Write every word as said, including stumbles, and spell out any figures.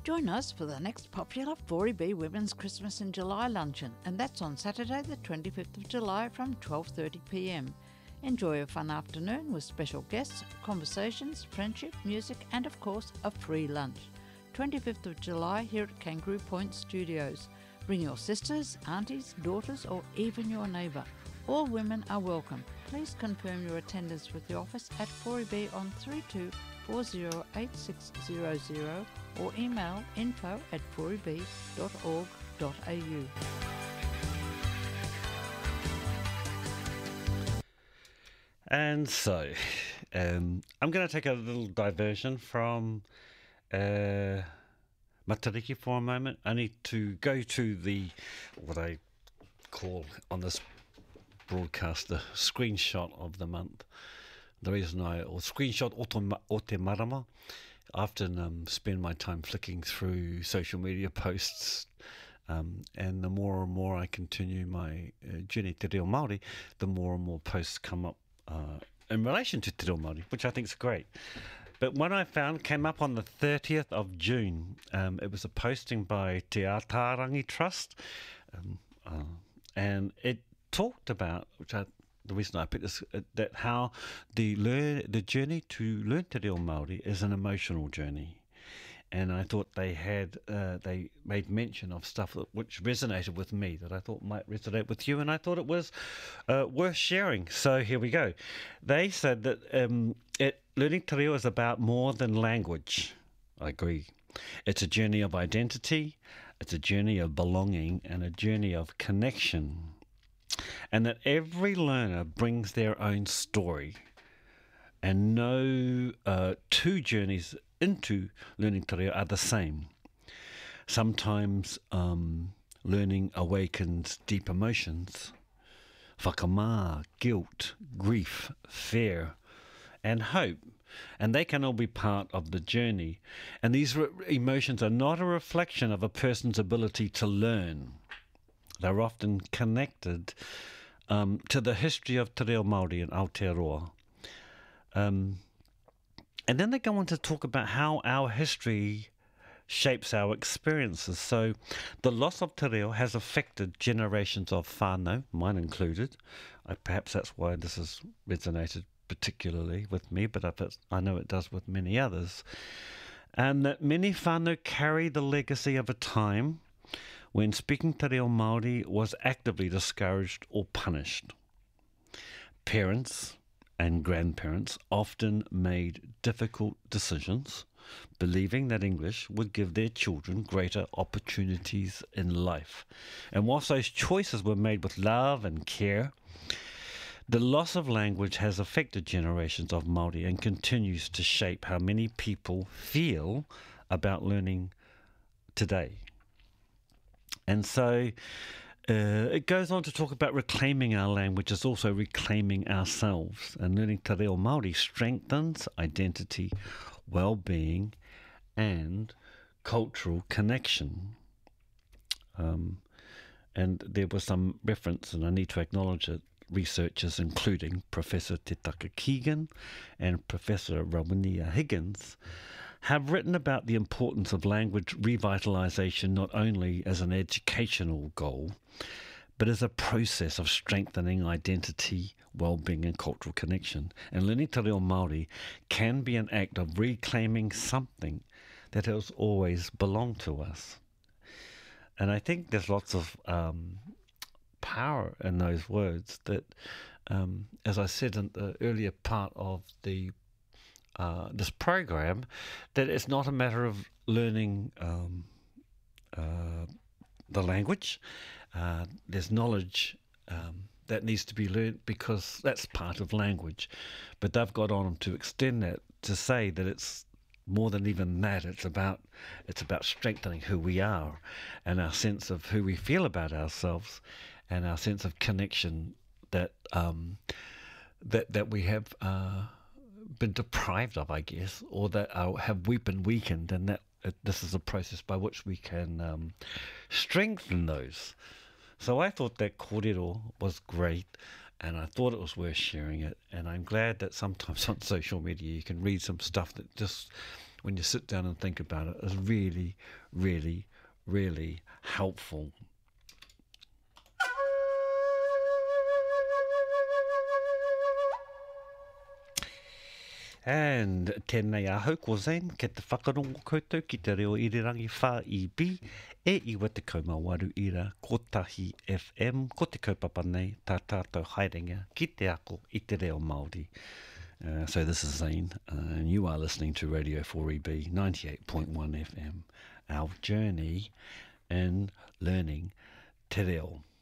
Join us for the next popular four E B Women's Christmas in July luncheon, and that's on Saturday the twenty-fifth of July from twelve thirty p m. Enjoy a fun afternoon with special guests, conversations, friendship, music and of course a free lunch. twenty-fifth of July here at Kangaroo Point Studios. Bring your sisters, aunties, daughters or even your neighbour. All women are welcome. Please confirm your attendance with the office at four E B on three two four zero eight six zero zero or email info at four e b dot org dot a u. And so, um, I'm going to take a little diversion from uh, Matariki for a moment. I need to go to the, what I call on this broadcast, the screenshot of the month. The reason I, or screenshot o, o te marama, I often um, spend my time flicking through social media posts, um, and the more and more I continue my uh, journey to Te Reo Māori, the more and more posts come up uh, in relation to Te Reo Māori, which I think is great. But one I found came up on the thirtieth of June. Um, it was a posting by Te Atarangi Trust, um, uh, and it talked about, which I the reason I picked this, uh, that how the learn, the journey to learn Te Reo Māori is an emotional journey. And I thought they had, uh, they made mention of stuff that, which resonated with me, that I thought might resonate with you, and I thought it was uh, worth sharing. So here we go. They said that um, it, learning Te Reo is about more than language. I agree. It's a journey of identity, it's a journey of belonging, and a journey of connection. And that every learner brings their own story, and no uh, two journeys into learning Te Reo are the same. Sometimes um, learning awakens deep emotions, whakamā, guilt, grief, fear, and hope, and they can all be part of the journey. And these re- emotions are not a reflection of a person's ability to learn. They're often connected um, to the history of Te Reo Māori and Aotearoa. Um, and then they go on to talk about how our history shapes our experiences. So the loss of Te Reo has affected generations of whānau, mine included. I, perhaps that's why this has resonated particularly with me, but I, I know it does with many others. And that many whānau carry the legacy of a time when speaking Te Reo Māori was actively discouraged or punished. Parents and grandparents often made difficult decisions, believing that English would give their children greater opportunities in life. And whilst those choices were made with love and care, the loss of language has affected generations of Māori and continues to shape how many people feel about learning today. And so uh, it goes on to talk about reclaiming our language as also reclaiming ourselves. And learning Te Reo Māori strengthens identity, well-being, and cultural connection. Um, and there was some reference, and I need to acknowledge it, researchers including Professor Te Taka Keegan and Professor Rawinia Higgins have written about the importance of language revitalisation not only as an educational goal, but as a process of strengthening identity, well-being and cultural connection. And learning Te Reo Māori can be an act of reclaiming something that has always belonged to us. And I think there's lots of um, power in those words that, um, as I said in the earlier part of the Uh, this program, that it's not a matter of learning um, uh, the language. Uh, there's knowledge um, that needs to be learned because that's part of language. But they've got on to extend that to say that it's more than even that. It's about it's about strengthening who we are and our sense of who we feel about ourselves and our sense of connection that um, that that we have. Uh, been deprived of, I guess, or that uh, have we been weakened, and that uh, this is a process by which we can um, strengthen those. So I thought that kōrero was great, and I thought it was worth sharing it, and I'm glad that sometimes on social media you can read some stuff that just when you sit down and think about it, is really, really, really helpful. And tēnei ahau ko Zane, ke te whakarongo koutou ki te reo irirangi whā I B, e iwa te kaumawaru ira, Kotahi F M, ko te kaupapa nei, tā tātou haerenga, ki te ako I te reo Māori. Uh, so this is Zane, uh, and you are listening to Radio four E B ninety-eight point one F M, our journey in learning te reo.